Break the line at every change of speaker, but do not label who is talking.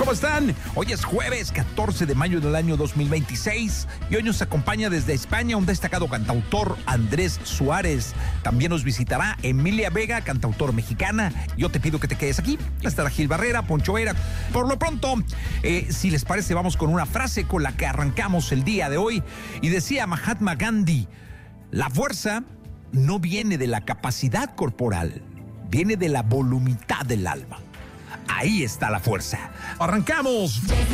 ¿Cómo están? Hoy es jueves 14 de mayo del año 2026 y hoy nos acompaña desde España un destacado cantautor, Andrés Suárez. También nos visitará Emilia Vega, cantautora mexicana. Yo te pido que te quedes aquí. Estará Gil Barrera, Poncho Era. Por lo pronto, si les parece, vamos con una frase con la que arrancamos el día de hoy. Y decía Mahatma Gandhi, la fuerza no viene de la capacidad corporal, viene de la voluntad del alma. Ahí está la fuerza. ¡Arrancamos!